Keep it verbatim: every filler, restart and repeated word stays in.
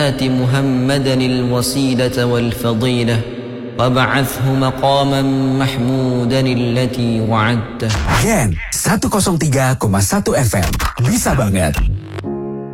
آت محمدا الوسيلة والفضيلة وابعثه مقاما محمودا التي وعدته. Gen seratus tiga koma satu F M. Bisa banget.